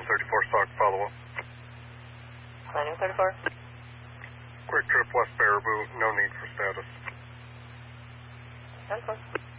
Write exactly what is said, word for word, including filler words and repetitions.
thirty-four stock follow-up. Landing thirty-four. Quick trip west Baraboo, no need for status. ten four.